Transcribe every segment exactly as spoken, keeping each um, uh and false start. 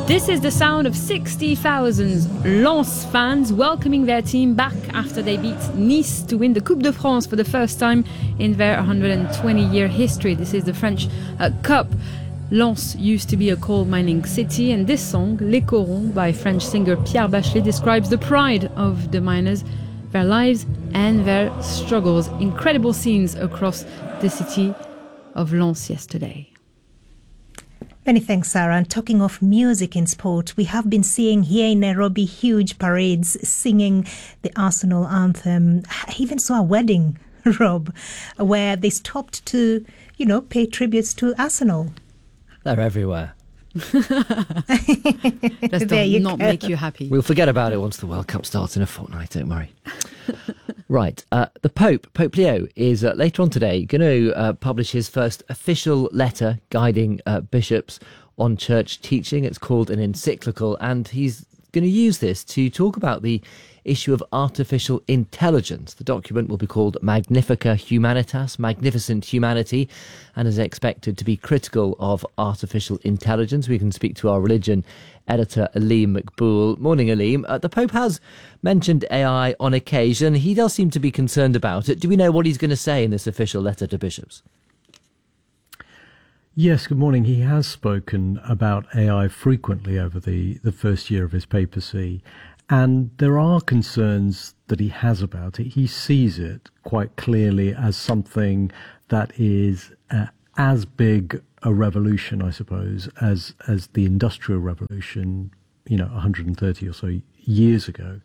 This is the sound of sixty thousand Lens fans welcoming their team back after they beat Nice to win the Coupe de France for the first time in their one hundred twenty year history. This is the French uh, Cup. Lens used to be a coal mining city, and this song, Les Corons, by French singer Pierre Bachelet, describes the pride of the miners, their lives and their struggles. Incredible scenes across the city of Lens yesterday. Many thanks, Sarah. And talking of music in sport, we have been seeing here in Nairobi huge parades singing the Arsenal anthem. I even saw a wedding, Rob, where they stopped to, you know, pay tributes to Arsenal. They're everywhere. Does not go. Make you happy? We'll forget about it once the World Cup starts in a fortnight, don't worry. Right, uh, the Pope, Pope Leo, is uh, later on today going to uh, publish his first official letter guiding uh, bishops on church teaching. It's called an encyclical, and he's going to use this to talk about the issue of artificial intelligence. The document will be called Magnifica Humanitas, Magnificent Humanity, and is expected to be critical of artificial intelligence. We can speak to our religion editor, Aleem Maqbool. Morning, Aleem. Uh, the Pope has mentioned A I on occasion. He does seem to be concerned about it. Do we know what he's going to say in this official letter to bishops? Yes, good morning. He has spoken about A I frequently over the, the first year of his papacy, and there are concerns that he has about it. He sees it quite clearly as something that is uh, as big a revolution, I suppose, as as the Industrial Revolution, you know, one hundred thirty or so years ago,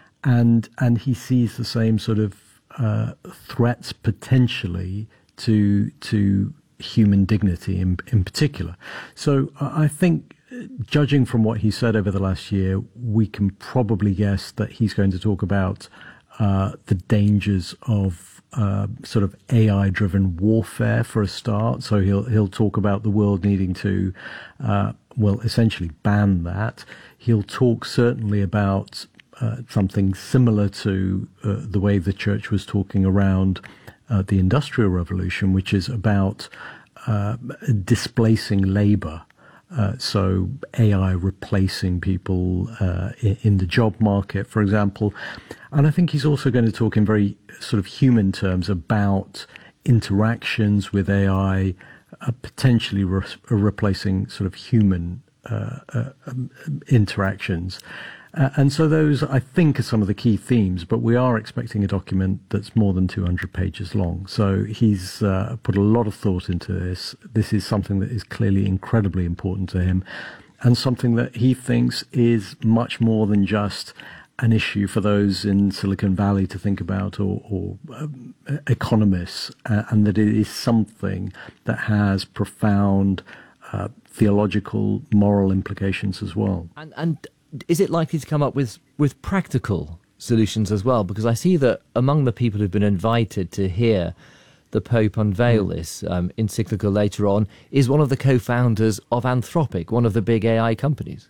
and and he sees the same sort of uh, threats potentially to to human dignity in in particular. So I think, judging from what he said over the last year, we can probably guess that he's going to talk about uh, the dangers of uh, sort of A I-driven warfare for a start. So he'll he'll talk about the world needing to, uh, well, essentially ban that. He'll talk certainly about uh, something similar to uh, the way the church was talking around uh, the Industrial Revolution, which is about uh, displacing labour. Uh, so A I replacing people uh, in, in the job market, for example. And I think he's also going to talk in very sort of human terms about interactions with A I, uh, potentially re- replacing sort of human uh, uh, um, interactions. Uh, and so those, I think, are some of the key themes, but we are expecting a document that's more than two hundred pages long. So he's uh, put a lot of thought into this. This is something that is clearly incredibly important to him, and something that he thinks is much more than just an issue for those in Silicon Valley to think about, or, or um, economists, uh, and that it is something that has profound uh, theological, moral implications as well. And and is it likely to come up with, with practical solutions as well? Because I see that among the people who've been invited to hear the Pope unveil mm. this um, encyclical later on is one of the co-founders of Anthropic, one of the big A I companies.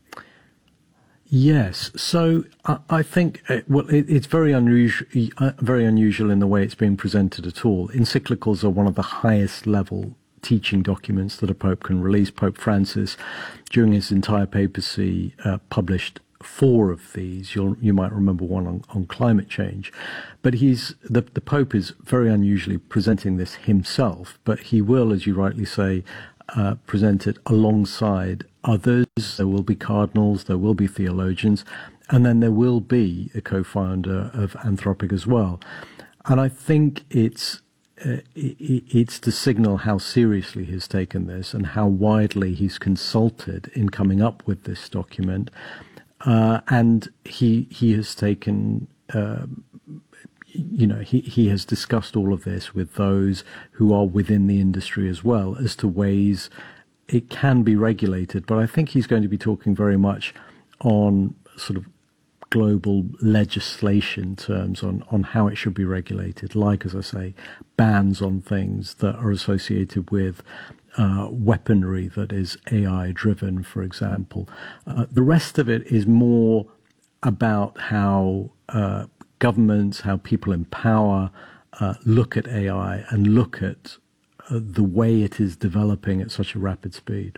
Yes, so I, I think uh, well, it, it's very unusual, uh, very unusual in the way it's being presented at all. Encyclicals are one of the highest level teaching documents that a pope can release. Pope Francis, during his entire papacy, uh, published four of these. You'll, you might remember one on, on climate change. But he's the, the Pope is very unusually presenting this himself, but he will, as you rightly say, uh, present it alongside others. There will be cardinals, there will be theologians, and then there will be a co-founder of Anthropic as well. And I think it's Uh, it's to signal how seriously he's taken this and how widely he's consulted in coming up with this document. Uh, and he he has taken, uh, you know, he, he has discussed all of this with those who are within the industry as well as to ways it can be regulated. But I think he's going to be talking very much on sort of global legislation terms on, on how it should be regulated, like, as I say, bans on things that are associated with uh, weaponry that is A I-driven, for example. Uh, the rest of it is more about how uh, governments, how people in power uh, look at A I and look at uh, the way it is developing at such a rapid speed.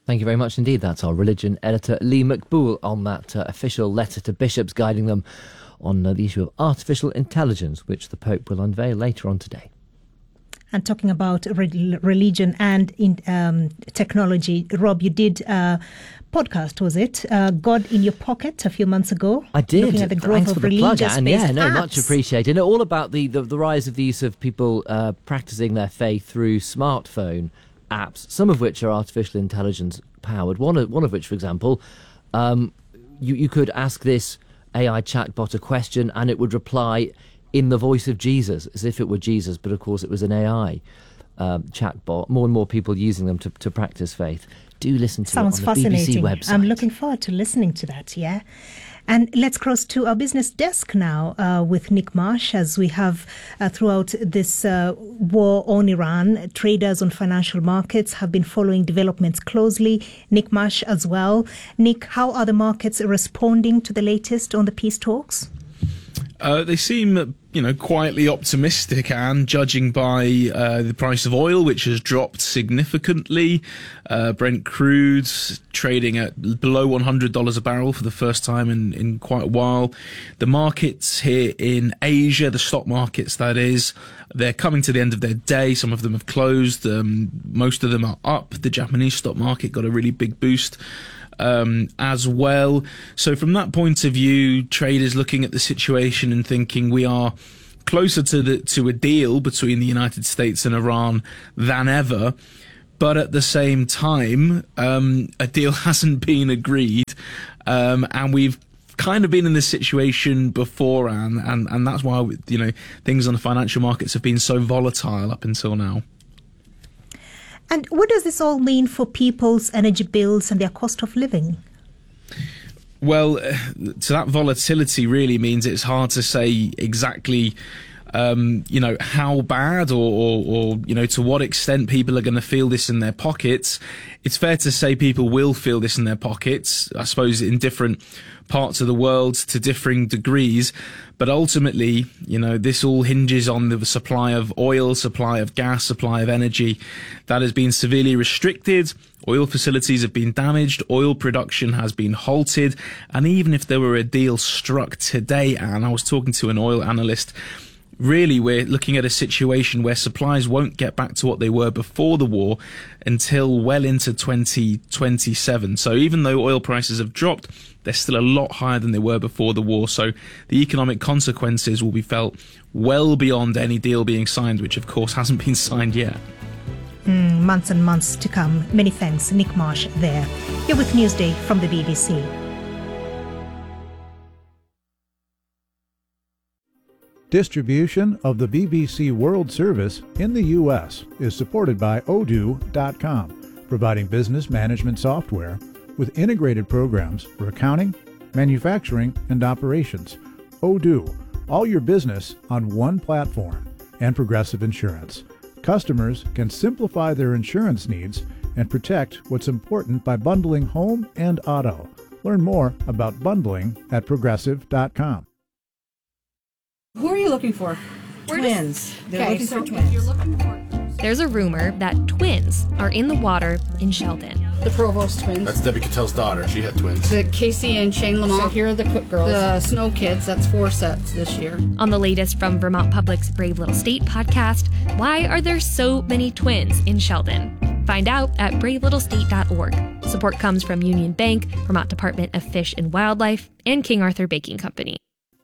Thank you very much indeed. That's our religion editor, Lee McBool, on that uh, official letter to bishops guiding them on uh, the issue of artificial intelligence, which the Pope will unveil later on today. And talking about re- religion and in, um, technology, Rob, you did a podcast, was it? Uh, God in Your Pocket a few months ago. I did. Looking at the growth Thanks of for the plug, religious Anne. based Yeah, no, apps. much appreciated. All about the, the, the rise of the use of people uh, practicing their faith through smartphone apps, some of which are artificial intelligence powered. One of, one of which, for example, um, you, you could ask this A I chatbot a question and it would reply in the voice of Jesus, as if it were Jesus, but of course it was an A I um, chatbot. More and more people using them to, to practice faith. Do listen to Sounds it on the fascinating. B B C website. I'm looking forward to listening to that, yeah. And let's cross to our business desk now uh, with Nick Marsh, as we have uh, throughout this uh, war on Iran. Traders on financial markets have been following developments closely. Nick Marsh as well. Nick, how are the markets responding to the latest on the peace talks? Uh, they seem, you know, quietly optimistic, and judging by uh, the price of oil, which has dropped significantly. Uh, Brent crude trading at below one hundred dollars a barrel for the first time in, in quite a while. The markets here in Asia, the stock markets that is, they're coming to the end of their day. Some of them have closed. Um, most of them are up. The Japanese stock market got a really big boost Um, as well. So from that point of view, traders looking at the situation and thinking we are closer to the to a deal between the United States and Iran than ever. But at the same time, um, a deal hasn't been agreed, um, and we've kind of been in this situation before, and, and and that's why, you know, things on the financial markets have been so volatile up until now. And what does this all mean for people's energy bills and their cost of living? Well, so that volatility really means it's hard to say exactly, um, you know, how bad or, or, or, you know, to what extent people are going to feel this in their pockets. It's fair to say people will feel this in their pockets, I suppose, in different parts of the world to differing degrees. But ultimately, you know, this all hinges on the supply of oil, supply of gas, supply of energy that has been severely restricted. Oil facilities have been damaged. Oil production has been halted. And even if there were a deal struck today, Anne, I was talking to an oil analyst, really we're looking at a situation where supplies won't get back to what they were before the war until well into twenty twenty-seven. So even though oil prices have dropped, they're still a lot higher than they were before the war. So the economic consequences will be felt well beyond any deal being signed, which of course hasn't been signed yet. Mm, months and months to come. Many thanks, Nick Marsh there. You're with Newsday from the B B C. Distribution of the B B C World Service in the U S is supported by Odoo dot com, providing business management software with integrated programs for accounting, manufacturing, and operations. Odoo, all your business on one platform, and Progressive Insurance. Customers can simplify their insurance needs and protect what's important by bundling home and auto. Learn more about bundling at Progressive dot com. Who are you looking for? We're Twins. just- They're okay, looking so for twins. You're looking for. There's a rumor that twins are in the water in Sheldon. The Provost twins. That's Debbie Catel's daughter. She had twins. The Casey and Shane Lamont. So here are the Cook girls. The Snow Kids. That's four sets this year. On the latest from Vermont Public's Brave Little State podcast, why are there so many twins in Sheldon? Find out at brave little state dot org. Support comes from Union Bank, Vermont Department of Fish and Wildlife, and King Arthur Baking Company.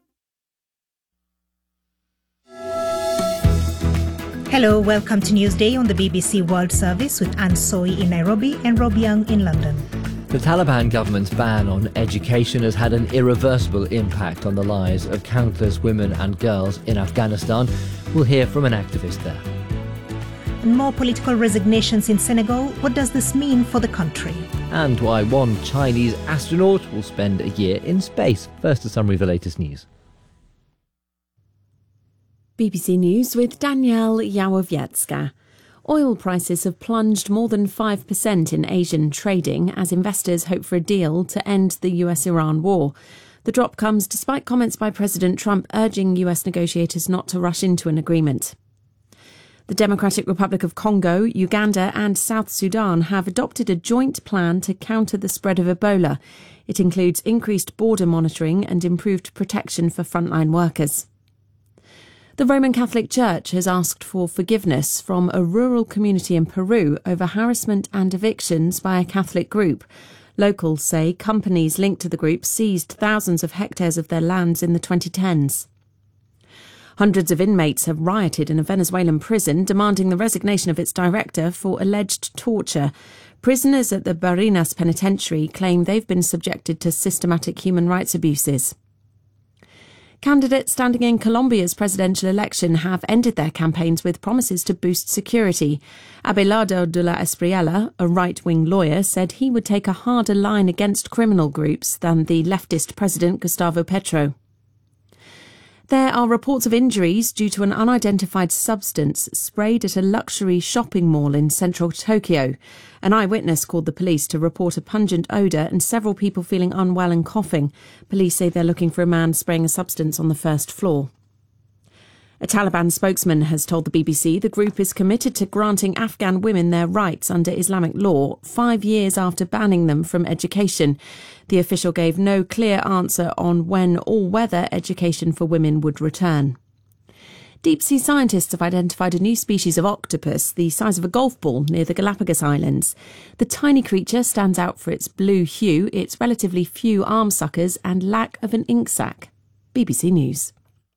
Hello, welcome to Newsday on the B B C World Service with Anne Soy in Nairobi and Rob Young in London. The Taliban government's ban on education has had an irreversible impact on the lives of countless women and girls in Afghanistan. We'll hear from an activist there. And more political resignations in Senegal. What does this mean for the country? And why one Chinese astronaut will spend a year in space. First, a summary of the latest news. B B C News with Danielle Yawowiecka. Oil prices have plunged more than five percent in Asian trading as investors hope for a deal to end the U S Iran war. The drop comes despite comments by President Trump urging U S negotiators not to rush into an agreement. The Democratic Republic of Congo, Uganda and South Sudan have adopted a joint plan to counter the spread of Ebola. It includes increased border monitoring and improved protection for frontline workers. The Roman Catholic Church has asked for forgiveness from a rural community in Peru over harassment and evictions by a Catholic group. Locals say companies linked to the group seized thousands of hectares of their lands in the twenty tens. Hundreds of inmates have rioted in a Venezuelan prison demanding the resignation of its director for alleged torture. Prisoners at the Barinas Penitentiary claim they've been subjected to systematic human rights abuses. Candidates standing in Colombia's presidential election have ended their campaigns with promises to boost security. Abelardo de la Espriella, a right-wing lawyer, said he would take a harder line against criminal groups than the leftist president Gustavo Petro. There are reports of injuries due to an unidentified substance sprayed at a luxury shopping mall in central Tokyo. An eyewitness called the police to report a pungent odour and several people feeling unwell and coughing. Police say they're looking for a man spraying a substance on the first floor. A Taliban spokesman has told the B B C the group is committed to granting Afghan women their rights under Islamic law, five years after banning them from education. The official gave no clear answer on when all-weather education for women would return. Deep-sea scientists have identified a new species of octopus the size of a golf ball near the Galapagos Islands. The tiny creature stands out for its blue hue, its relatively few arm suckers and lack of an ink sac. B B C News.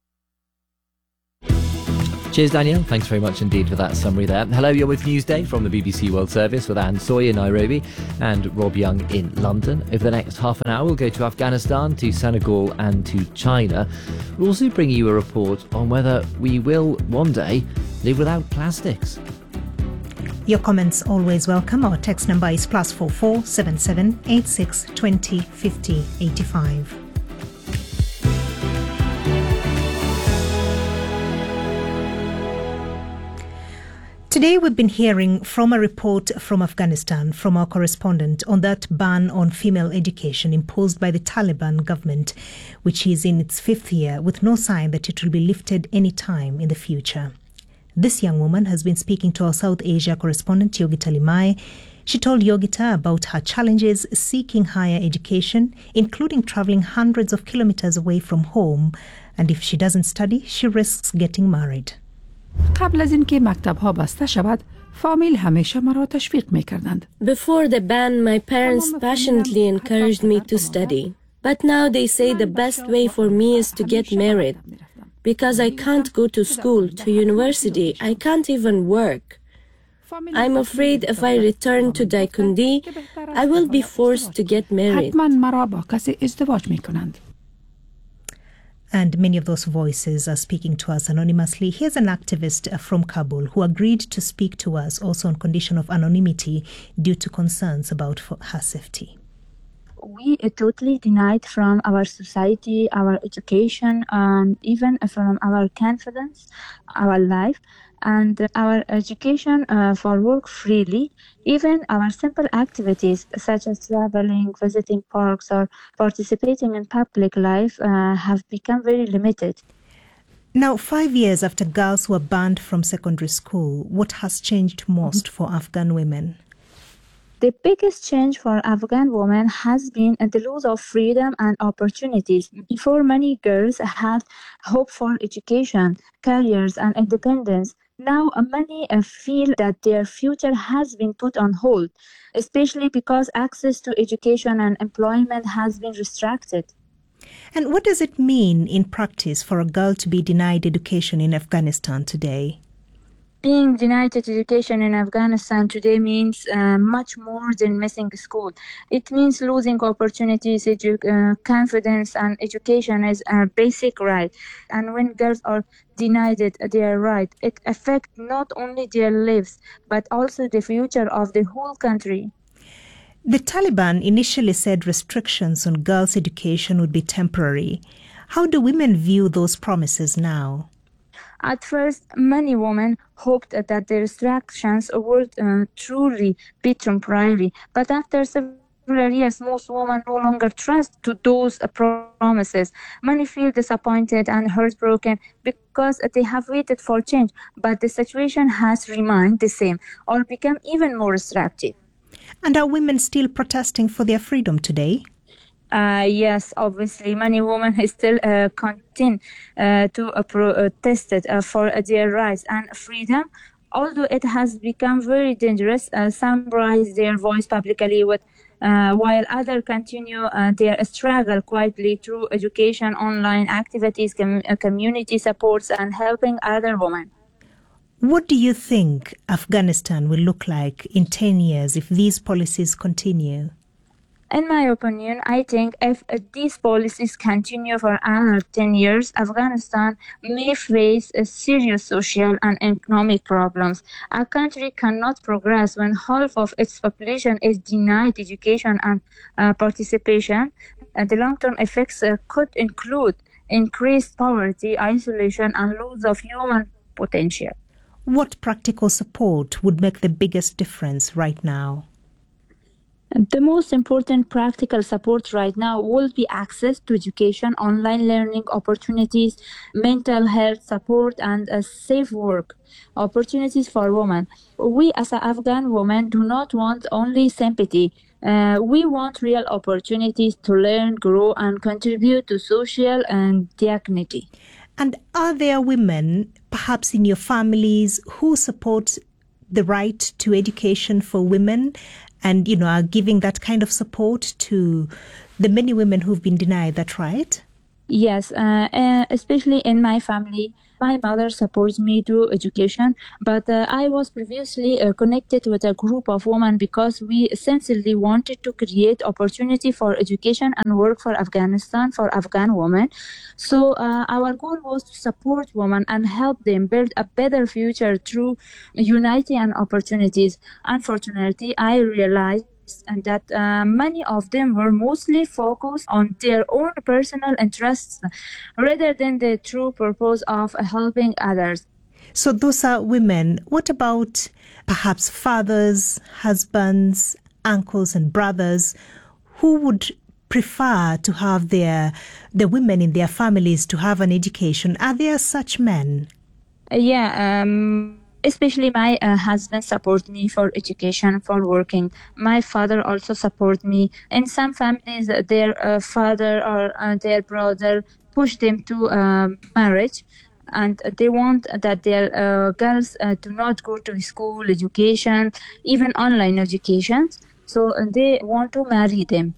Cheers, Danielle. Thanks very much indeed for that summary there. Hello, you're with Newsday from the B B C World Service with Anne Soy in Nairobi and Rob Young in London. Over the next half an hour, we'll go to Afghanistan, to Senegal and to China. We'll also bring you a report on whether we will one day live without plastics. Your comments always welcome. Our text number is plus four four seven seven eight six twenty fifty eighty five. Today we've been hearing from a report from Afghanistan from our correspondent on that ban on female education imposed by the Taliban government, which is in its fifth year with no sign that it will be lifted any time in the future. This young woman has been speaking to our South Asia correspondent Yogita Limai. She told Yogita about her challenges seeking higher education, including travelling hundreds of kilometres away from home, and if she doesn't study, she risks getting married. قبل از اینکه مکتب‌ها بسته شود، فامیل همیشه مرا تشویق می‌کردند. Before the ban, my parents passionately encouraged me to study. But now they say the best way for me is to get married. Because I can't go to school, to university, I can't even work. I'm afraid if I return to Daikundi, I will be forced to get married. حتما مرا با کسی ازدواج می‌کنند. And many of those voices are speaking to us anonymously. Here's an activist from Kabul who agreed to speak to us also on condition of anonymity due to concerns about her safety. We are totally denied from our society, our education, and even from our confidence, our life, and our education uh, for work freely. Even our simple activities such as traveling, visiting parks, or participating in public life uh, have become very limited. Now, five years after girls were banned from secondary school, what has changed most for Afghan women? The biggest change for Afghan women has been the loss of freedom and opportunities. Before, many girls had hope for education, careers, and independence. Now, many feel that their future has been put on hold, especially because access to education and employment has been restricted. And what does it mean in practice for a girl to be denied education in Afghanistan today? Being denied education in Afghanistan today means uh, much more than missing school. It means losing opportunities, edu- uh, confidence, and education is a basic right. And when girls are denied their right, it affects not only their lives, but also the future of the whole country. The Taliban initially said restrictions on girls' education would be temporary. How do women view those promises now? At first, many women hoped that the restrictions would uh, truly be temporary, but after several years, most women no longer trust to those promises. Many feel disappointed and heartbroken because they have waited for change, but the situation has remained the same or become even more restrictive. And are women still protesting for their freedom today? Uh, yes, obviously, many women still uh, continue uh, to uh, protest uh, for their rights and freedom. Although it has become very dangerous, uh, some raise their voice publicly, with, uh, while others continue uh, their struggle quietly through education, online activities, com- uh, community supports, and helping other women. What do you think Afghanistan will look like in ten years if these policies continue? In my opinion, I think if these policies continue for another ten years, Afghanistan may face a serious social and economic problems. A country cannot progress when half of its population is denied education and uh, participation. And the long-term effects uh, could include increased poverty, isolation, and loss of human potential. What practical support would make the biggest difference right now? The most important practical support right now will be access to education, online learning opportunities, mental health support, and a safe work opportunities for women. We as Afghan women do not want only sympathy. Uh, we want real opportunities to learn, grow, and contribute to social and dignity. And are there women, perhaps in your families, who support the right to education for women and, you know, are giving that kind of support to the many women who've been denied that right? Yes, uh, uh, especially in my family. My mother supports me through education, but uh, I was previously uh, connected with a group of women because we essentially wanted to create opportunity for education and work for Afghanistan, for Afghan women. So uh, our goal was to support women and help them build a better future through unity and opportunities. Unfortunately, I realized and that uh, many of them were mostly focused on their own personal interests rather than the true purpose of helping others. So those are women. What about perhaps fathers, husbands, uncles and brothers who would prefer to have their the women in their families to have an education? Are there such men? Uh, yeah, um especially my uh, husband support me for education, for working. My father also support me. In some families, their uh, father or uh, their brother push them to uh, marriage, and they want that their uh, girls uh, do not go to school, education, even online education. So uh, they want to marry them.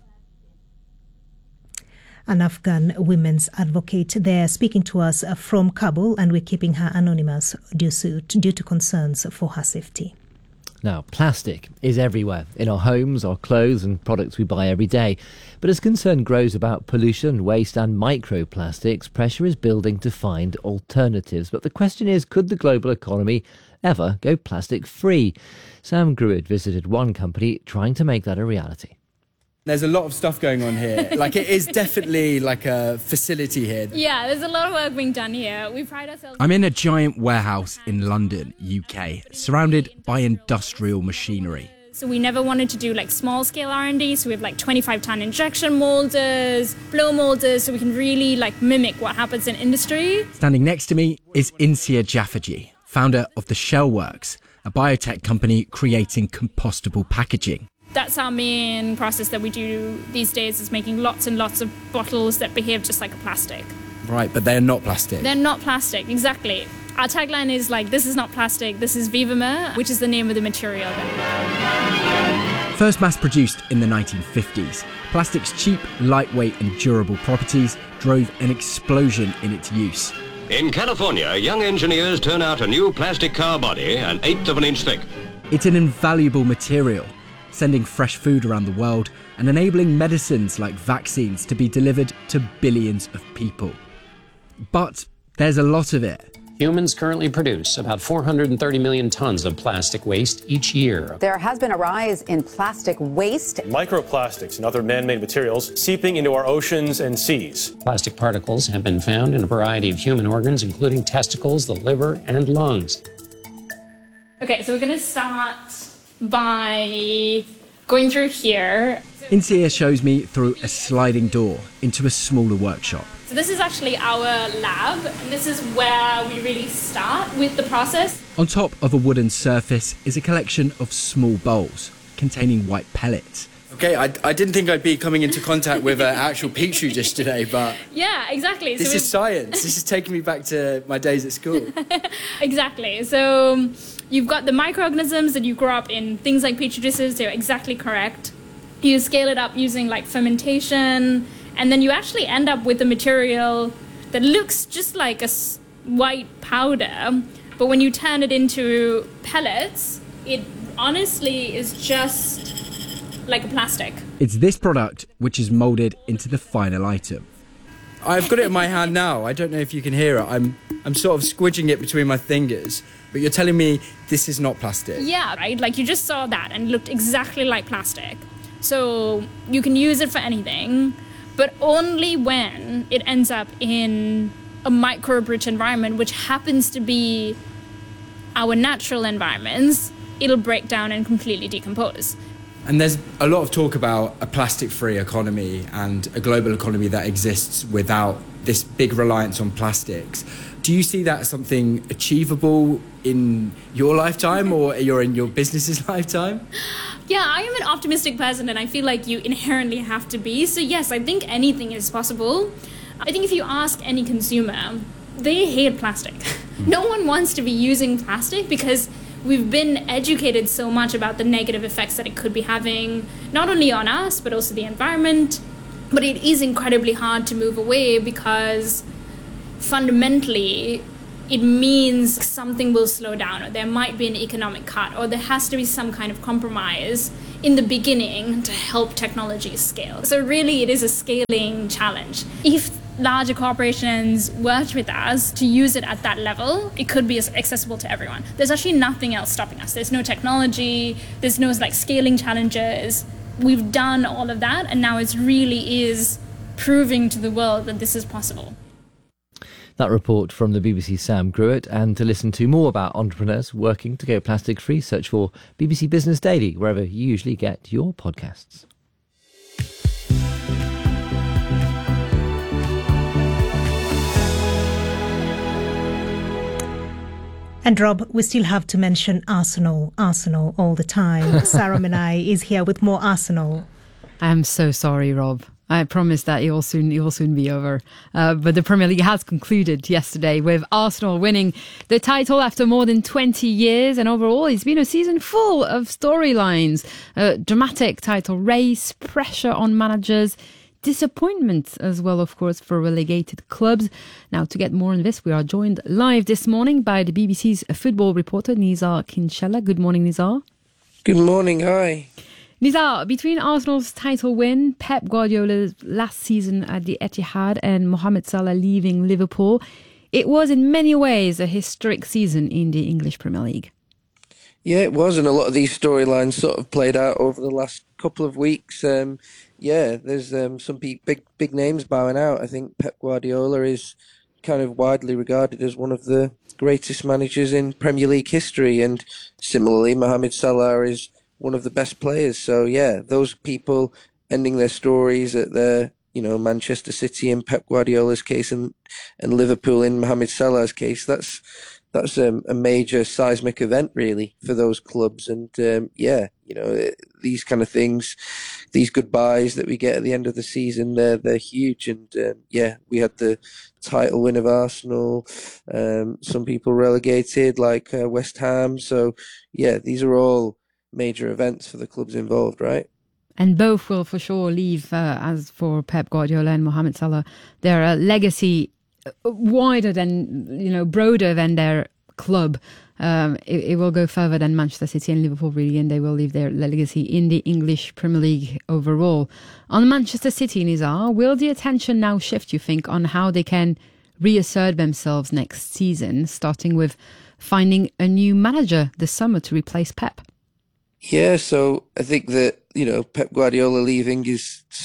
An Afghan women's advocate there speaking to us from Kabul, and we're keeping her anonymous due to, due to concerns for her safety. Now, plastic is everywhere, in our homes, our clothes and products we buy every day. But as concern grows about pollution, waste and microplastics, pressure is building to find alternatives. But the question is, could the global economy ever go plastic free? Sam Gruid visited one company trying to make that a reality. There's a lot of stuff going on here. Like, it is definitely like a facility here. Yeah, there's a lot of work being done here. We pride ourselves... I'm in a giant warehouse in London, U K, surrounded by industrial machinery. So we never wanted to do like small-scale R and D, so we have like twenty-five ton injection molders, blow molders, so we can really like mimic what happens in industry. Standing next to me is Insia Jafferji, founder of the Shell Works, a biotech company creating compostable packaging. That's our main process that we do these days, is making lots and lots of bottles that behave just like a plastic. Right, but they're not plastic. They're not plastic, exactly. Our tagline is like, this is not plastic, this is Vivamer, which is the name of the material. First mass-produced in the nineteen fifties, plastic's cheap, lightweight and durable properties drove an explosion in its use. In California, young engineers turn out a new plastic car body an eighth of an inch thick. It's an invaluable material, sending fresh food around the world and enabling medicines like vaccines to be delivered to billions of people. But there's a lot of it. Humans currently produce about four hundred thirty million tons of plastic waste each year. There has been a rise in plastic waste. Microplastics and other man-made materials seeping into our oceans and seas. Plastic particles have been found in a variety of human organs, including testicles, the liver, and lungs. Okay, so we're going to start by going through here. Insia shows me through a sliding door into a smaller workshop. So this is actually our lab, and this is where we really start with the process. On top of a wooden surface is a collection of small bowls containing white pellets. Okay, I, I didn't think I'd be coming into contact with an actual petri dish today, but Yeah, exactly. this so is science. This is taking me back to my days at school. Exactly. So um, you've got the microorganisms that you grow up in, things like petri dishes, they're exactly correct. You scale it up using like fermentation, and then you actually end up with a material that looks just like a s- white powder, but when you turn it into pellets, it honestly is just like a plastic. It's this product which is moulded into the final item. I've got it in my hand now. I don't know if you can hear it. I'm I'm sort of squidging it between my fingers, but you're telling me this is not plastic. Yeah, right? Like you just saw that and it looked exactly like plastic. So you can use it for anything, but only when it ends up in a microbe-rich environment, which happens to be our natural environments, it'll break down and completely decompose. And there's a lot of talk about a plastic-free economy and a global economy that exists without this big reliance on plastics. Do you see that as something achievable in your lifetime or you're in your business's lifetime? Yeah, I am an optimistic person and I feel like you inherently have to be. So yes, I think anything is possible. I think if you ask any consumer, they hate plastic. No one wants to be using plastic because we've been educated so much about the negative effects that it could be having, not only on us, but also the environment. But it is incredibly hard to move away because fundamentally it means something will slow down, or there might be an economic cut, or there has to be some kind of compromise in the beginning to help technology scale. So really it is a scaling challenge. If larger corporations worked with us to use it at that level, it could be accessible to everyone. There's actually nothing else stopping us. There's no technology, there's no like scaling challenges. We've done all of that, and now it really is proving to the world that this is possible. That report from the B B C's Sam Gruitt. And to listen to more about entrepreneurs working to go plastic free, search for B B C Business Daily wherever you usually get your podcasts. And Rob, we still have to mention Arsenal, Arsenal all the time. Sarah Menai is here with more Arsenal. I'm so sorry, Rob. I promise that it will soon, it will soon be over. Uh, but the Premier League has concluded yesterday with Arsenal winning the title after more than twenty years. And overall, it's been a season full of storylines, a dramatic title race, pressure on managers, disappointment as well, of course, for relegated clubs. Now, to get more on this, we are joined live this morning by the B B C's football reporter, Nizar Kinshella. Good morning, Nizar. Good morning, hi. Nizar, between Arsenal's title win, Pep Guardiola's last season at the Etihad, and Mohamed Salah leaving Liverpool, it was in many ways a historic season in the English Premier League. Yeah, it was, and a lot of these storylines sort of played out over the last couple of weeks. Um, yeah, there's um, some big, big big names bowing out. I think Pep Guardiola is kind of widely regarded as one of the greatest managers in Premier League history, and similarly, Mohamed Salah is one of the best players. So yeah, those people ending their stories at their, you know, Manchester City in Pep Guardiola's case, and and Liverpool in Mohamed Salah's case, that's that's um, a major seismic event really for those clubs. And um, yeah, you know, these kind of things, these goodbyes that we get at the end of the season, they're they're huge. And um, yeah, we had the title win of Arsenal, um, some people relegated like uh, West Ham. So yeah, these are all major events for the clubs involved, right? And both will for sure leave, uh, as for Pep Guardiola and Mohamed Salah, their uh, legacy wider than, you know, broader than their club. Um, it, it will go further than Manchester City and Liverpool, really, and they will leave their legacy in the English Premier League overall. On Manchester City, Nizar, will the attention now shift, you think, on how they can reassert themselves next season, starting with finding a new manager this summer to replace Pep? Yeah, so I think that, you know, Pep Guardiola leaving is so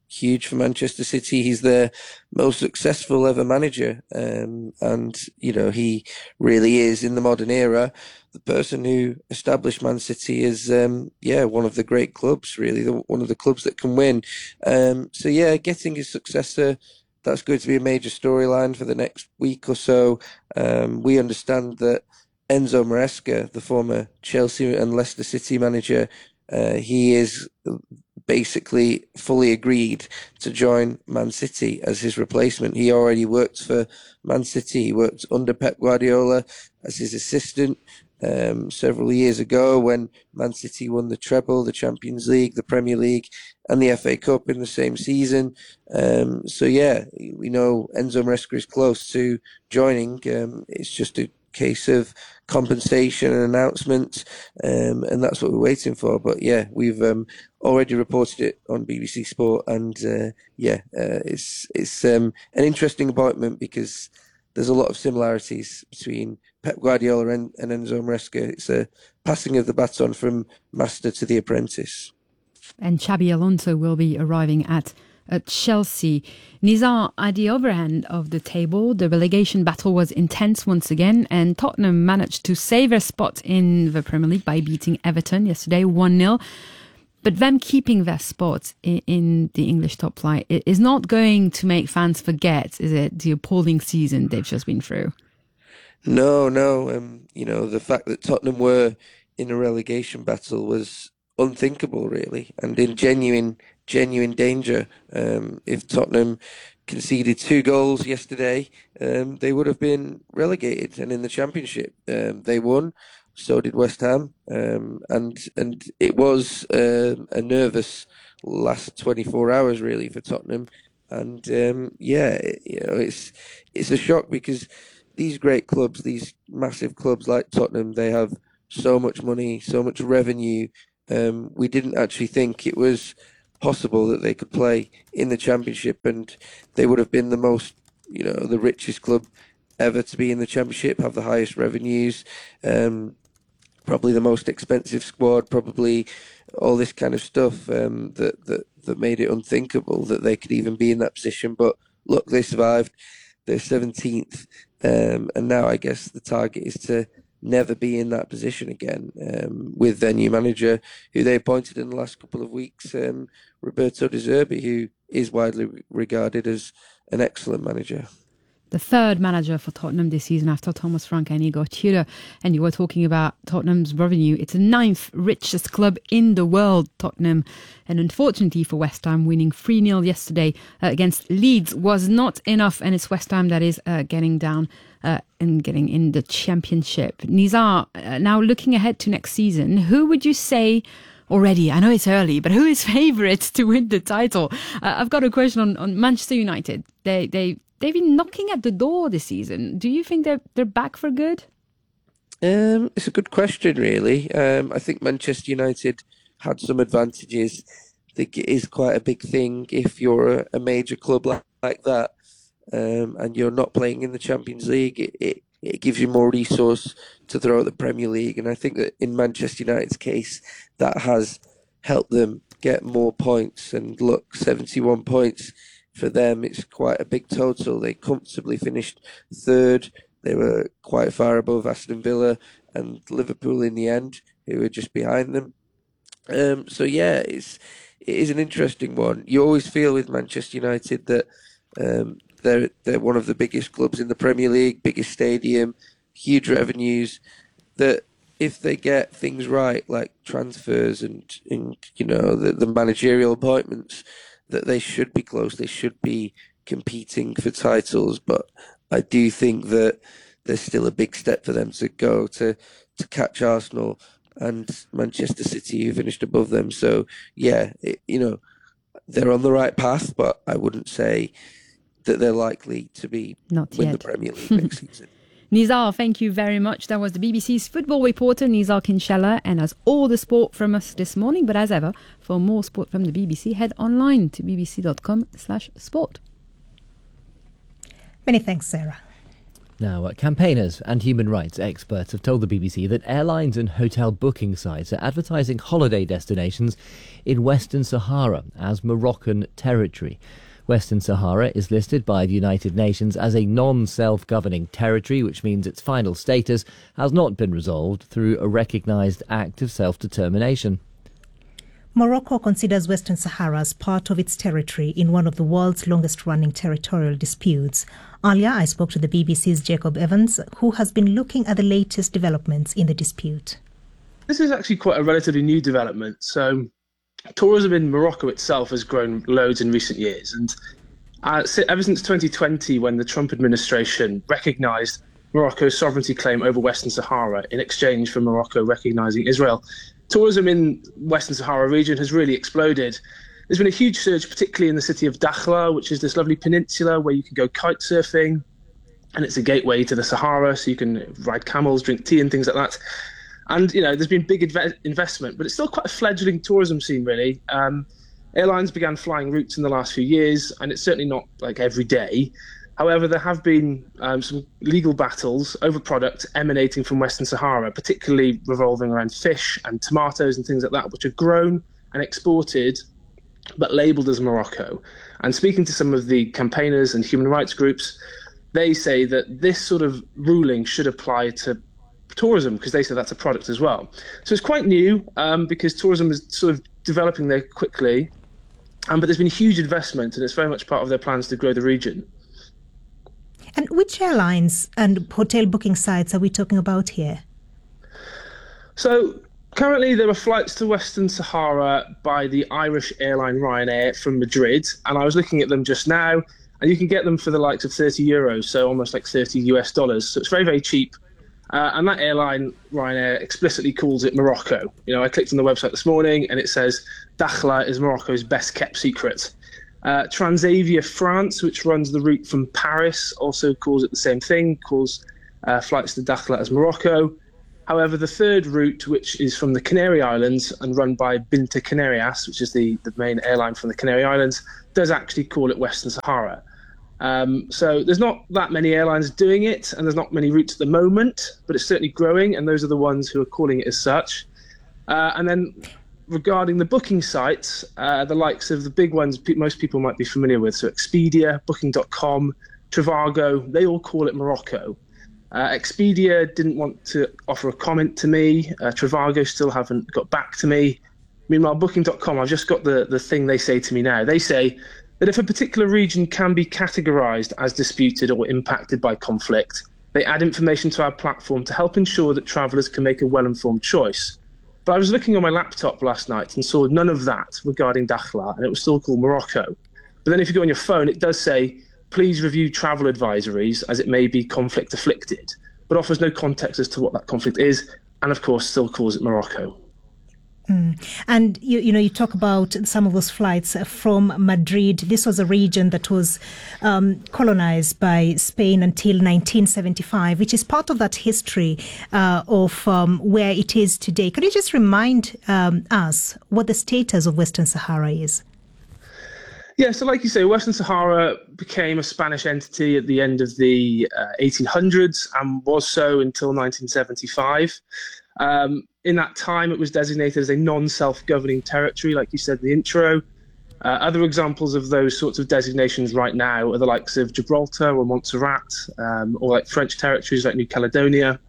huge for Manchester City. He's their most successful ever manager. Um, and, you know, he really is, in the modern era, the person who established Man City as, um, yeah, one of the great clubs, really, the, one of the clubs that can win. Um, so, yeah, getting his successor, that's going to be a major storyline for the next week or so. Um, we understand that Enzo Maresca, the former Chelsea and Leicester City manager, uh, he is basically fully agreed to join Man City as his replacement. He already worked for Man City. He worked under Pep Guardiola as his assistant um, several years ago when Man City won the treble, the Champions League, the Premier League, and the F A Cup in the same season. Um, so, yeah, we know Enzo Maresca is close to joining. Um, it's just a case of compensation and announcements, um, and that's what we're waiting for. But yeah, we've um, already reported it on B B C Sport, and uh, yeah, uh, it's it's um, an interesting appointment because there's a lot of similarities between Pep Guardiola and, and Enzo Maresca. It's a passing of the baton from master to the apprentice. And Xabi Alonso will be arriving at at Chelsea. Nizar, at the other end of the table, the relegation battle was intense once again, and Tottenham managed to save their spot in the Premier League by beating Everton yesterday one nil. But them keeping their spot in, in the English top flight is not going to make fans forget, is it, the appalling season they've just been through? No, no. Um, you know, the fact that Tottenham were in a relegation battle was unthinkable, really, and in genuine genuine danger. Um, if Tottenham conceded two goals yesterday, um, they would have been relegated. And in the Championship, um, they won. So did West Ham. Um, and and it was uh, a nervous last twenty-four hours, really, for Tottenham. And um, yeah, it, you know, it's it's a shock because these great clubs, these massive clubs like Tottenham, they have so much money, so much revenue. Um, we didn't actually think it was possible that they could play in the Championship, and they would have been the most, you know, the richest club ever to be in the Championship, have the highest revenues, um, probably the most expensive squad, probably all this kind of stuff um, that, that that made it unthinkable that they could even be in that position. But look, they survived. They're seventeenth, um, and now I guess the target is to never be in that position again, um, with their new manager, who they appointed in the last couple of weeks, um, Roberto De Zerbi, who is widely regarded as an excellent manager. The third manager for Tottenham this season after Thomas Frank and Igor Tudor. And you were talking about Tottenham's revenue. It's the ninth richest club in the world, Tottenham. And unfortunately for West Ham, winning three nil yesterday uh, against Leeds was not enough. And it's West Ham that is uh, getting down uh, and getting in the Championship. Nizar, uh, now looking ahead to next season, who would you say already, I know it's early, but who is favourite to win the title? Uh, I've got a question on, on Manchester United. They they they've been knocking at the door this season. Do you think they're they're back for good? Um, it's a good question, really. Um, I think Manchester United had some advantages. I think it is quite a big thing if you're a, a major club like, like that, um, and you're not playing in the Champions League. It, it it gives you more resource to throw at the Premier League, and I think that in Manchester United's case, that has helped them get more points. And look, seventy-one points for them, it's quite a big total. They comfortably finished third. They were quite far above Aston Villa and Liverpool in the end, who were just behind them. Um, so yeah, it's it is an interesting one. You always feel with Manchester United that um, they're they're one of the biggest clubs in the Premier League, biggest stadium, huge revenues. That if they get things right, like transfers and, and you know the, the managerial appointments, that they should be close. They should be competing for titles. But I do think that there's still a big step for them to go to to catch Arsenal and Manchester City, who finished above them. So yeah, it, you know, they're on the right path, but I wouldn't say that they're likely to be Not win yet. the Premier League next season. Nizar, thank you very much. That was the B B C's football reporter, Nizar Kinshalla, and as all the sport from us this morning. But as ever, for more sport from the B B C, head online to bbc.com slash sport. Many thanks, Sarah. Now, uh, campaigners and human rights experts have told the B B C that airlines and hotel booking sites are advertising holiday destinations in Western Sahara as Moroccan territory. Western Sahara is listed by the United Nations as a non-self-governing territory, which means its final status has not been resolved through a recognised act of self-determination. Morocco considers Western Sahara as part of its territory in one of the world's longest-running territorial disputes. Earlier, I spoke to the B B C's Jacob Evans, who has been looking at the latest developments in the dispute. This is actually quite a relatively new development. So, tourism in Morocco itself has grown loads in recent years. And uh, ever since twenty twenty, when the Trump administration recognised Morocco's sovereignty claim over Western Sahara in exchange for Morocco recognising Israel, tourism in Western Sahara region has really exploded. There's been a huge surge, particularly in the city of Dakhla, which is this lovely peninsula where you can go kite surfing, and it's a gateway to the Sahara, so you can ride camels, drink tea and things like that. And, you know, there's been big inve- investment, but it's still quite a fledgling tourism scene, really. Um, airlines began flying routes in the last few years, and it's certainly not like every day. However, there have been um, some legal battles over products emanating from Western Sahara, particularly revolving around fish and tomatoes and things like that, which are grown and exported, but labelled as Morocco. And speaking to some of the campaigners and human rights groups, they say that this sort of ruling should apply to tourism, because they say that's a product as well. So it's quite new, um, because tourism is sort of developing there quickly, um, but there's been huge investment, and it's very much part of their plans to grow the region. And which airlines and hotel booking sites are we talking about here? So currently there are flights to Western Sahara by the Irish airline Ryanair from Madrid, and I was looking at them just now, and you can get them for the likes of thirty euros, so almost like thirty US dollars. So it's very, very cheap. Uh, and that airline, Ryanair, explicitly calls it Morocco. You know, I clicked on the website this morning and it says Dakhla is Morocco's best kept secret. Uh, Transavia France, which runs the route from Paris, also calls it the same thing, calls uh, flights to Dakhla as Morocco. However, the third route, which is from the Canary Islands and run by Binta Canarias, which is the, the main airline from the Canary Islands, does actually call it Western Sahara. Um, so there's not that many airlines doing it, and there's not many routes at the moment, but it's certainly growing, and those are the ones who are calling it as such. Uh, and then regarding the booking sites, uh, the likes of the big ones pe- most people might be familiar with, so Expedia, Booking dot com, Trivago, they all call it Morocco. Uh, Expedia didn't want to offer a comment to me. Uh, Trivago still haven't got back to me. Meanwhile, Booking dot com, I've just got the, the thing they say to me now. They say that if a particular region can be categorised as disputed or impacted by conflict, they add information to our platform to help ensure that travellers can make a well-informed choice. But I was looking on my laptop last night and saw none of that regarding Dakhla, and it was still called Morocco. But then if you go on your phone, it does say, please review travel advisories as it may be conflict afflicted, but offers no context as to what that conflict is, and of course still calls it Morocco. Mm. And you, you know, you talk about some of those flights from Madrid. This was a region that was um, colonized by Spain until nineteen seventy-five, which is part of that history uh, of um, where it is today. Could you just remind um, us what the status of Western Sahara is? Yeah, so like you say, Western Sahara became a Spanish entity at the end of the uh, eighteen hundreds and was so until nineteen seventy-five. Um, in that time, it was designated as a non-self-governing territory, like you said in the intro. Uh, other examples of those sorts of designations right now are the likes of Gibraltar or Montserrat, um, or like French territories like New Caledonia.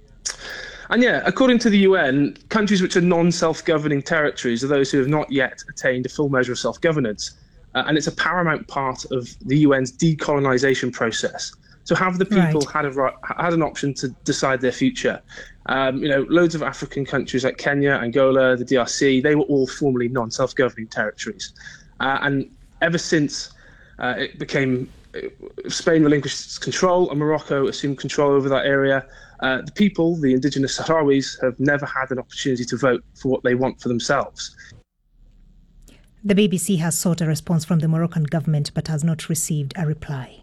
And yeah, according to the U N, countries which are non-self-governing territories are those who have not yet attained a full measure of self-governance. Uh, and it's a paramount part of the U N's decolonisation process. So have the people right. had a had an option to decide their future? Um, you know, loads of African countries like Kenya, Angola, the D R C, they were all formerly non-self-governing territories. Uh, and ever since uh, it became, Spain relinquished control and Morocco assumed control over that area, uh, the people, the indigenous Sahrawis, have never had an opportunity to vote for what they want for themselves. The B B C has sought a response from the Moroccan government but has not received a reply.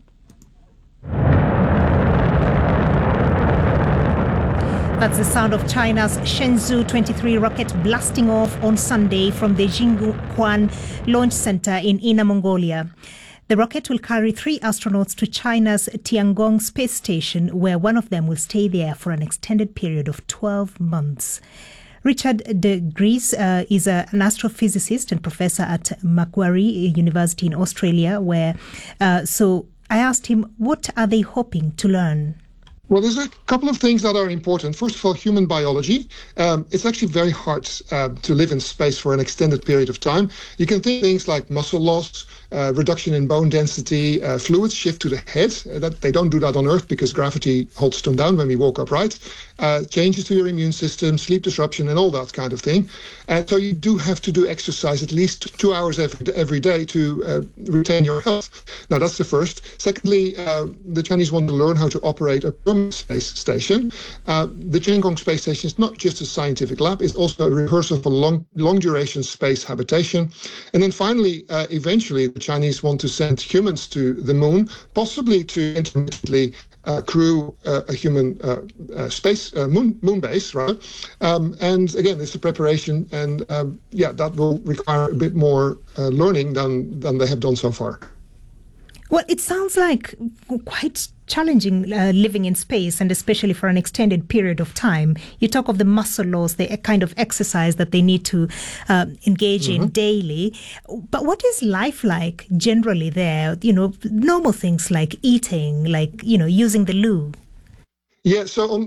That's the sound of China's Shenzhou twenty-three rocket blasting off on Sunday from the Jingguan Launch Center in Inner Mongolia. The rocket will carry three astronauts to China's Tiangong space station, where one of them will stay there for an extended period of twelve months. Richard de Gries uh, is a, an astrophysicist and professor at Macquarie University in Australia, where, uh, so I asked him, what are they hoping to learn? Well, there's a couple of things that are important. First of all, human biology. Um, it's actually very hard uh, to live in space for an extended period of time. You can think things like muscle loss, uh, reduction in bone density, uh, fluids shift to the head. Uh, that they don't do that on Earth because gravity holds them down when we walk upright. Uh, changes to your immune system, sleep disruption, and all that kind of thing. And so you do have to do exercise at least two hours every, every day to uh, retain your health. Now, that's the first. Secondly, uh, the Chinese want to learn how to operate a permanent space station. Uh, the Tiangong space station is not just a scientific lab, it's also a rehearsal for long, long duration space habitation. And then finally, uh, eventually, the Chinese want to send humans to the moon, possibly to intermittently Uh, crew uh, a human uh, uh, space uh, moon moon base, right? Um, and again, it's a preparation, and um, yeah, that will require a bit more uh, learning than than they have done so far. Well, it sounds like quite challenging uh, living in space, and especially for an extended period of time. You talk of the muscle loss, the kind of exercise that they need to uh, engage mm-hmm. in daily. But what is life like generally there? You know, normal things like eating, like, you know, using the loo. Yeah, so um,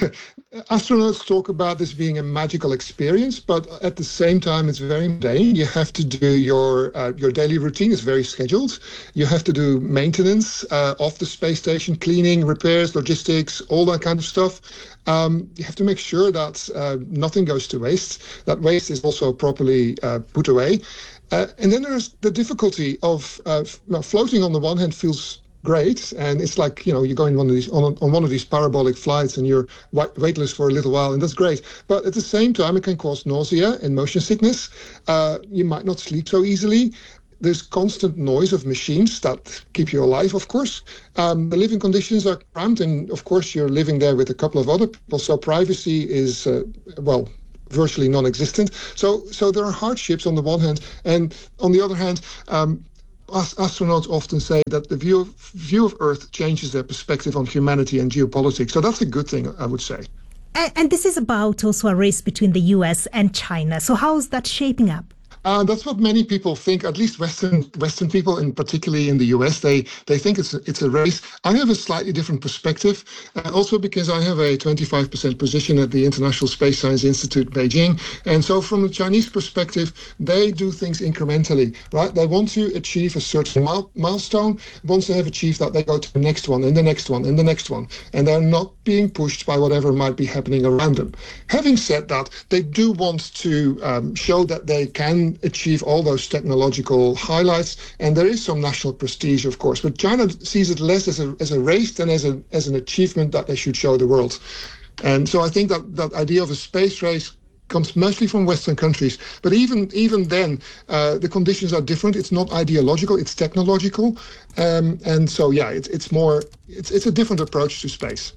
astronauts talk about this being a magical experience, but at the same time, it's very mundane. You have to do your uh, your daily routine is very scheduled. You have to do maintenance uh, of the space station, cleaning, repairs, logistics, all that kind of stuff. Um, you have to make sure that uh, nothing goes to waste, that waste is also properly uh, put away. Uh, and then there's the difficulty of uh, well, floating on the one hand feels great, and it's like, you know, you're going on one of these on, on one of these parabolic flights and you're weightless for a little while, and that's great. But at the same time, it can cause nausea and motion sickness. Uh, you might not sleep so easily. There's constant noise of machines that keep you alive, of course. Um, the living conditions are cramped, and of course, you're living there with a couple of other people, so privacy is, uh, well, virtually non-existent. So, so there are hardships on the one hand, and on the other hand, um, astronauts often say that the view of, view of Earth changes their perspective on humanity and geopolitics. So that's a good thing, I would say. And, and this is about also a race between the U S and China. So how is that shaping up? Uh, that's what many people think, at least Western Western people, and particularly in the U S. They they think it's a, it's a race. I have a slightly different perspective, uh, also because I have a twenty-five percent position at the International Space Science Institute, Beijing. And so from the Chinese perspective, they do things incrementally, right? They want to achieve a certain mile, milestone. Once they have achieved that, they go to the next one, and the next one, and the next one. And they're not being pushed by whatever might be happening around them. Having said that, they do want to um, show that they can achieve all those technological highlights, and there is some national prestige, of course, but China sees it less as a as a race than as a as an achievement that they should show the world. And so I think that that idea of a space race comes mostly from Western countries, but even even then uh, the conditions are different. It's not ideological, it's technological, um, and so yeah, it's it's more it's it's a different approach to space.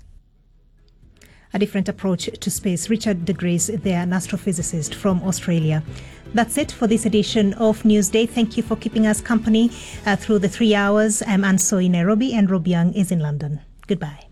A different approach to space. Richard de Gries, they're an astrophysicist from Australia. That's it for this edition of Newsday. Thank you for keeping us company uh, through the three hours. I'm Anso in Nairobi, and Rob Young is in London. Goodbye.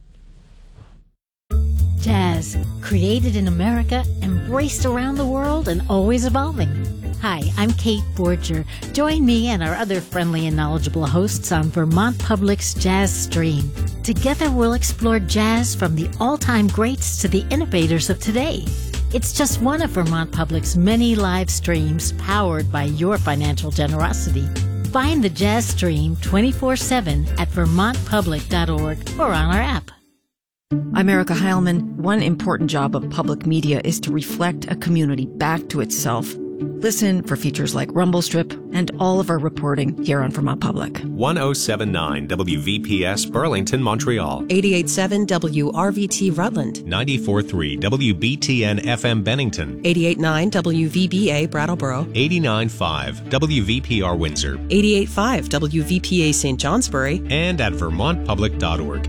Jazz, created in America, embraced around the world, and always evolving. Hi, I'm Kate Borger. Join me and our other friendly and knowledgeable hosts on Vermont Public's Jazz Stream. Together we'll explore jazz from the all-time greats to the innovators of today. It's just one of Vermont Public's many live streams powered by your financial generosity. Find the Jazz Stream twenty-four seven at vermont public dot org or on our app. I'm Erica Heilman. One important job of public media is to reflect a community back to itself. Listen for features like Rumble Strip and all of our reporting here on Vermont Public. one oh seven point nine W V P S Burlington, Montreal. eighty-eight point seven W R V T Rutland. ninety-four point three W B T N F M Bennington. eighty-eight point nine W V B A Brattleboro. eighty-nine point five W V P R Windsor. eighty-eight point five W V P A Saint Johnsbury. And at vermont public dot org.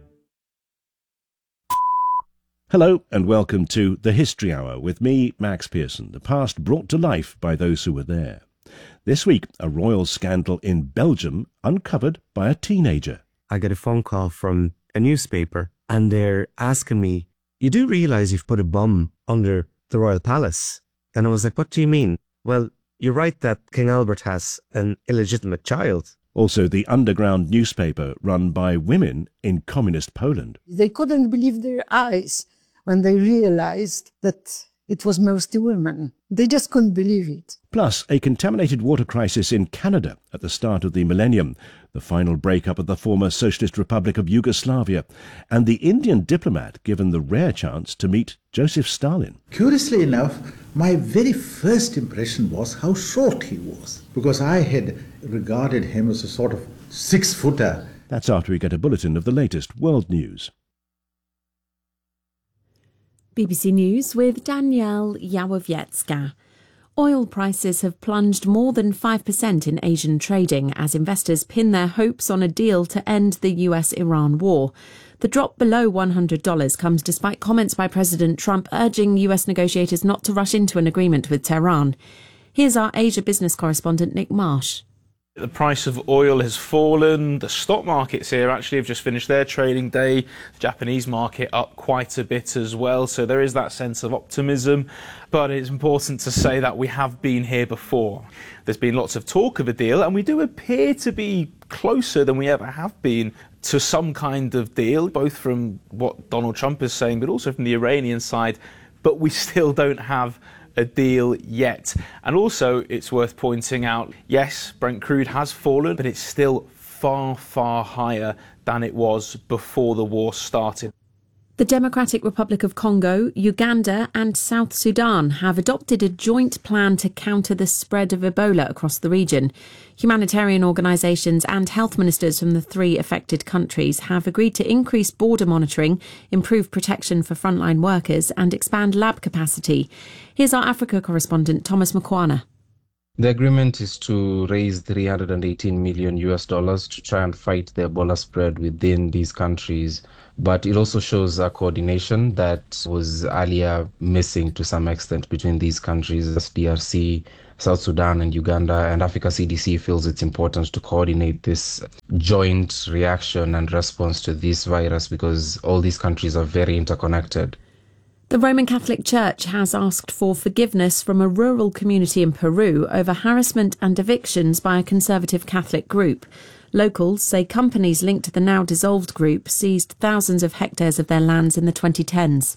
Hello and welcome to The History Hour with me, Max Pearson, the past brought to life by those who were there. This week, a royal scandal in Belgium uncovered by a teenager. I get a phone call from a newspaper and they're asking me, you do realise you've put a bomb under the Royal Palace? And I was like, what do you mean? Well, you're right that King Albert has an illegitimate child. Also, the underground newspaper run by women in communist Poland. They couldn't believe their eyes when they realized that it was mostly women. They just couldn't believe it. Plus, a contaminated water crisis in Canada at the start of the millennium, the final breakup of the former Socialist Republic of Yugoslavia, and the Indian diplomat given the rare chance to meet Joseph Stalin. Curiously enough, my very first impression was how short he was, because I had regarded him as a sort of six-footer. That's after we get a bulletin of the latest world news. B B C News with Danielle Yawowiecka. Oil prices have plunged more than five percent in Asian trading as investors pin their hopes on a deal to end the U S Iran war. The drop below one hundred dollars comes despite comments by President Trump urging U S negotiators not to rush into an agreement with Tehran. Here's our Asia business correspondent Nick Marsh. The price of oil has fallen. The stock markets here actually have just finished their trading day. The Japanese market up quite a bit as well. So there is that sense of optimism. But it's important to say that we have been here before. There's been lots of talk of a deal, and we do appear to be closer than we ever have been to some kind of deal, both from what Donald Trump is saying, but also from the Iranian side. But we still don't have a deal yet. And also, it's worth pointing out, yes, Brent crude has fallen, but it's still far, far higher than it was before the war started. The Democratic Republic of Congo, Uganda and South Sudan have adopted a joint plan to counter the spread of Ebola across the region. Humanitarian organisations and health ministers from the three affected countries have agreed to increase border monitoring, improve protection for frontline workers and expand lab capacity. Here's our Africa correspondent Thomas Mukwana. The agreement is to raise three hundred eighteen million U S dollars to try and fight the Ebola spread within these countries. But it also shows a coordination that was earlier missing to some extent between these countries, as D R C, South Sudan and Uganda, and Africa C D C feels it's important to coordinate this joint reaction and response to this virus because all these countries are very interconnected. The Roman Catholic Church has asked for forgiveness from a rural community in Peru over harassment and evictions by a conservative Catholic group. Locals say companies linked to the now dissolved group seized thousands of hectares of their lands in the twenty tens.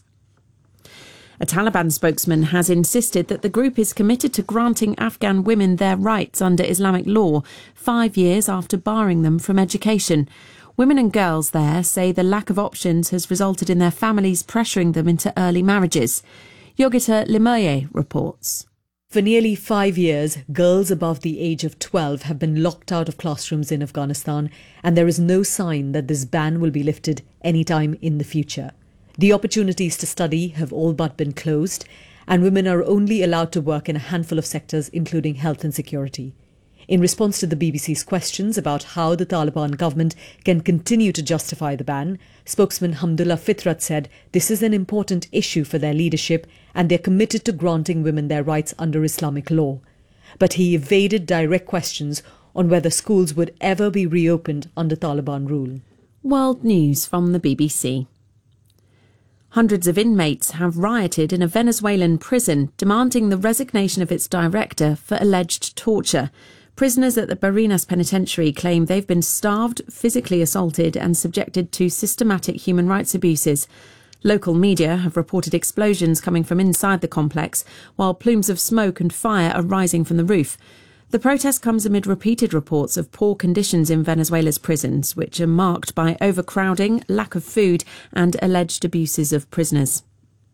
A Taliban spokesman has insisted that the group is committed to granting Afghan women their rights under Islamic law, five years after barring them from education. Women and girls there say the lack of options has resulted in their families pressuring them into early marriages. Yogita Limoye reports. For nearly five years, girls above the age of twelve have been locked out of classrooms in Afghanistan, and there is no sign that this ban will be lifted anytime in the future. The opportunities to study have all but been closed, and women are only allowed to work in a handful of sectors, including health and security. In response to the B B C's questions about how the Taliban government can continue to justify the ban, spokesman Hamdullah Fitrat said this is an important issue for their leadership and they're committed to granting women their rights under Islamic law. But he evaded direct questions on whether schools would ever be reopened under Taliban rule. World news from the B B C. Hundreds of inmates have rioted in a Venezuelan prison demanding the resignation of its director for alleged torture. Prisoners at the Barinas Penitentiary claim they've been starved, physically assaulted and subjected to systematic human rights abuses. Local media have reported explosions coming from inside the complex, while plumes of smoke and fire are rising from the roof. The protest comes amid repeated reports of poor conditions in Venezuela's prisons, which are marked by overcrowding, lack of food and alleged abuses of prisoners.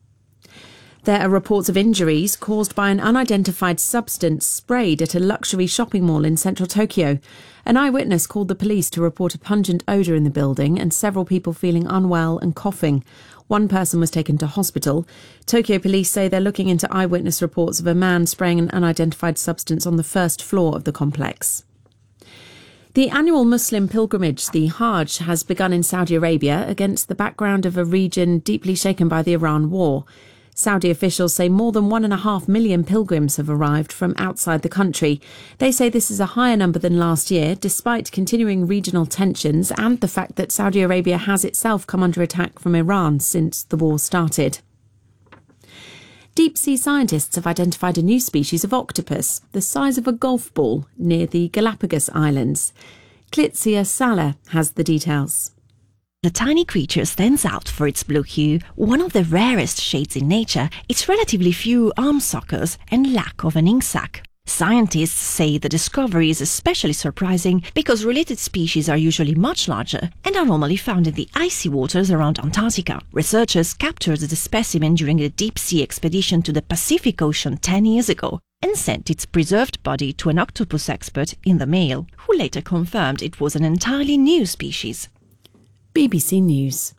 There are reports of injuries caused by an unidentified substance sprayed at a luxury shopping mall in central Tokyo. An eyewitness called the police to report a pungent odour in the building and several people feeling unwell and coughing. One person was taken to hospital. Tokyo police say they're looking into eyewitness reports of a man spraying an unidentified substance on the first floor of the complex. The annual Muslim pilgrimage, the Hajj, has begun in Saudi Arabia against the background of a region deeply shaken by the Iran war. Saudi officials say more than one and a half million pilgrims have arrived from outside the country. They say this is a higher number than last year, despite continuing regional tensions and the fact that Saudi Arabia has itself come under attack from Iran since the war started. Deep-sea scientists have identified a new species of octopus, the size of a golf ball, near the Galapagos Islands. Clitzia Sala has the details. The tiny creature stands out for its blue hue, one of the rarest shades in nature, its relatively few arm suckers and lack of an ink sac. Scientists say the discovery is especially surprising because related species are usually much larger and are normally found in the icy waters around Antarctica. Researchers captured the specimen during a deep-sea expedition to the Pacific Ocean ten years ago and sent its preserved body to an octopus expert in the mail, who later confirmed it was an entirely new species. B B C News.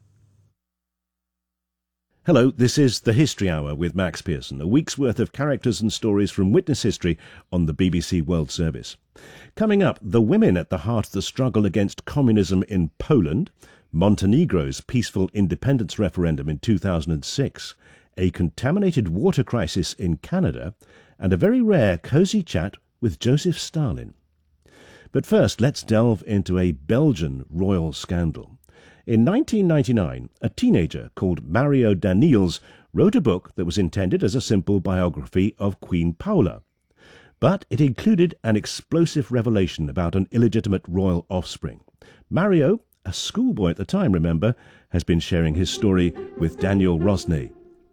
Hello, this is The History Hour with Max Pearson, a week's worth of characters and stories from witness history on the B B C World Service. Coming up, the women at the heart of the struggle against communism in Poland, Montenegro's peaceful independence referendum in two thousand six, a contaminated water crisis in Canada, and a very rare cosy chat with Joseph Stalin. But first, let's delve into a Belgian royal scandal. In nineteen ninety-nine, a teenager called Mario Daniels wrote a book that was intended as a simple biography of Queen Paula. But it included an explosive revelation about an illegitimate royal offspring. Mario, a schoolboy at the time, remember, has been sharing his story with Daniel Rosnay.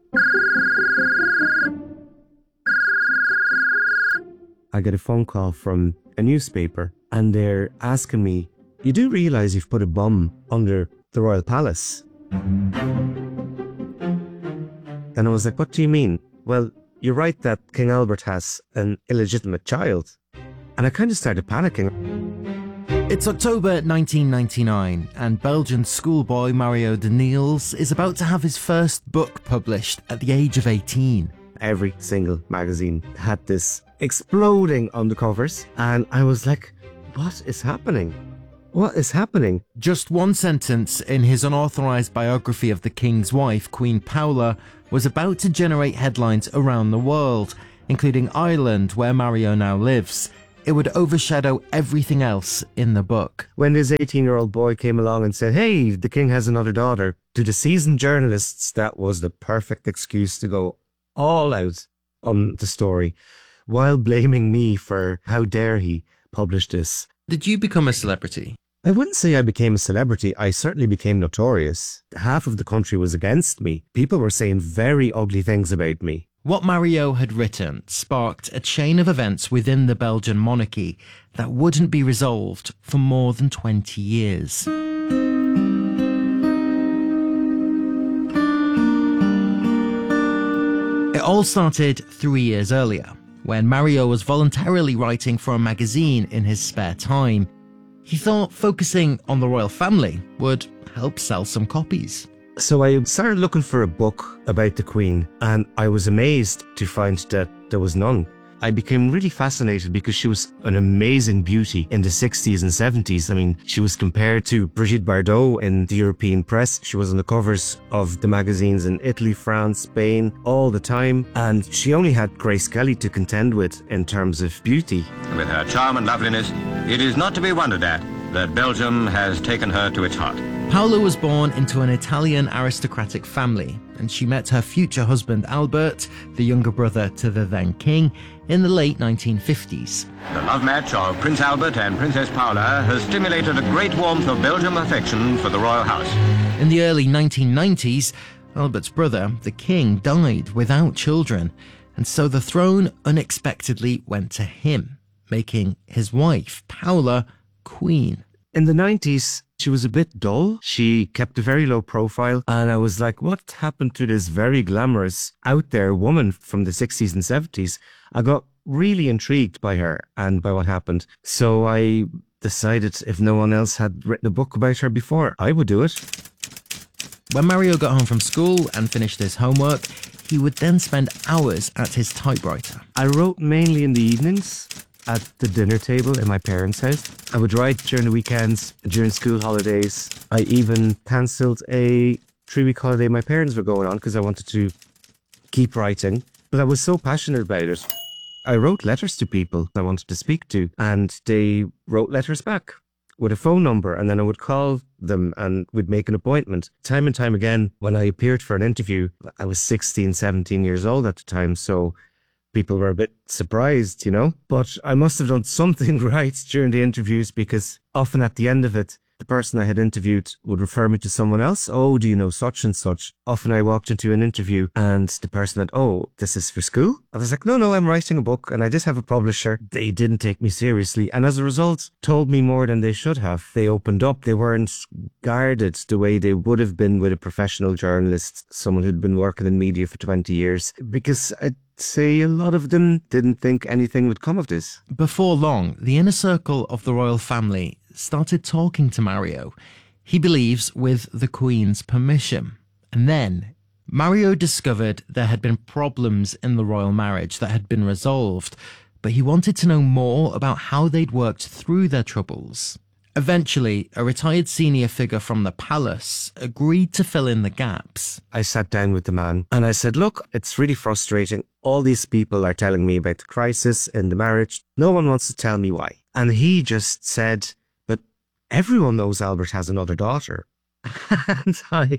I get a phone call from a newspaper and they're asking me, you do realise you've put a bomb under the Royal Palace? And I was like, what do you mean? Well, you're right that King Albert has an illegitimate child. And I kind of started panicking. It's October nineteen ninety-nine, and Belgian schoolboy Mario Daniels is about to have his first book published at the age of eighteen. Every single magazine had this exploding on the covers, and I was like, what is happening? What is happening? Just one sentence in his unauthorized biography of the king's wife, Queen Paula, was about to generate headlines around the world, including Ireland, where Mario now lives. It would overshadow everything else in the book. When this eighteen-year-old boy came along and said, hey, the king has another daughter, to the seasoned journalists, that was the perfect excuse to go all out on the story, while blaming me for how dare he publish this. Did you become a celebrity? I wouldn't say I became a celebrity. I certainly became notorious. Half of the country was against me. People were saying very ugly things about me. What Mario had written sparked a chain of events within the Belgian monarchy that wouldn't be resolved for more than twenty years. It all started three years earlier, when Mario was voluntarily writing for a magazine in his spare time. He thought focusing on the royal family would help sell some copies. So I started looking for a book about the Queen, and I was amazed to find that there was none. I became really fascinated because she was an amazing beauty in the sixties and seventies. I mean, she was compared to Brigitte Bardot in the European press. She was on the covers of the magazines in Italy, France, Spain, all the time. And she only had Grace Kelly to contend with in terms of beauty. With her charm and loveliness, it is not to be wondered at that Belgium has taken her to its heart. Paula was born into an Italian aristocratic family, and she met her future husband Albert, the younger brother to the then king, in the late nineteen fifties. The love match of Prince Albert and Princess Paula has stimulated a great warmth of Belgian affection for the royal house. In the early nineteen nineties, Albert's brother, the king, died without children, and so the throne unexpectedly went to him, making his wife, Paula, queen. In the nineties, she was a bit dull. She kept a very low profile. And I was like, what happened to this very glamorous, out there woman from the sixties and seventies? I got really intrigued by her and by what happened. So I decided if no one else had written a book about her before, I would do it. When Mario got home from school and finished his homework, he would then spend hours at his typewriter. I wrote mainly in the evenings, at the dinner table in my parents' house. I would write during the weekends, during school holidays. I even cancelled a three-week holiday my parents were going on because I wanted to keep writing. But I was so passionate about it. I wrote letters to people I wanted to speak to, and they wrote letters back with a phone number, and then I would call them and we'd make an appointment. Time and time again, when I appeared for an interview, I was sixteen, seventeen years old at the time, so people were a bit surprised, you know. But I must have done something right during the interviews, because often at the end of it, the person I had interviewed would refer me to someone else. Oh, do you know such and such? Often I walked into an interview and the person said, oh, this is for school? I was like, no, no, I'm writing a book and I just have a publisher. They didn't take me seriously, and as a result, told me more than they should have. They opened up. They weren't guarded the way they would have been with a professional journalist, someone who'd been working in media for twenty years, because I'd say a lot of them didn't think anything would come of this. Before long, the inner circle of the royal family started talking to Mario. He believes with the Queen's permission. And then Mario discovered there had been problems in the royal marriage that had been resolved, but he wanted to know more about how they'd worked through their troubles. Eventually, a retired senior figure from the palace agreed to fill in the gaps. I sat down with the man and I said, look, it's really frustrating. All these people are telling me about the crisis in the marriage. No one wants to tell me why. And he just said, but everyone knows Albert has another daughter. And I,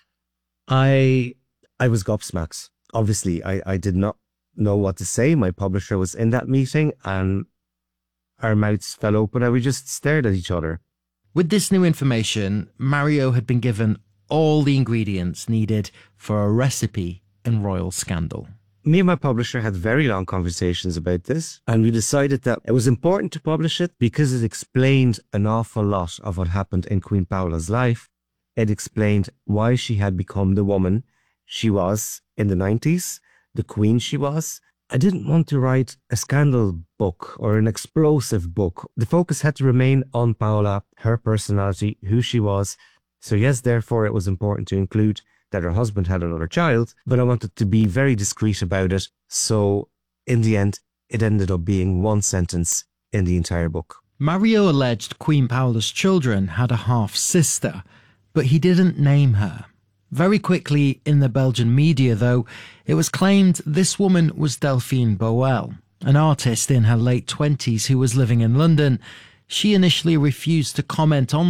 I, I was gobsmacked. Obviously, I, I did not know what to say. My publisher was in that meeting and our mouths fell open and we just stared at each other. With this new information, Mario had been given all the ingredients needed for a recipe in royal scandal. Me and my publisher had very long conversations about this, and we decided that it was important to publish it because it explained an awful lot of what happened in Queen Paola's life. It explained why she had become the woman she was in the nineties, the queen she was. I didn't want to write a scandal book or an explosive book. The focus had to remain on Paola, her personality, who she was. So yes, therefore it was important to include that her husband had another child, but I wanted to be very discreet about it. So in the end, it ended up being one sentence in the entire book. Mario alleged Queen Paola's children had a half-sister, but he didn't name her. Very quickly in the Belgian media, though, it was claimed this woman was Delphine Boel, an artist in her late twenties who was living in London. She initially refused to comment on